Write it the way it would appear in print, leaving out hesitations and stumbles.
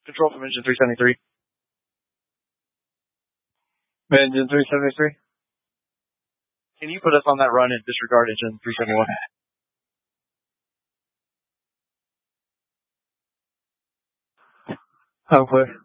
Control from engine 373. Engine 373. Can you put us on that run and disregard engine 371? I'm clear.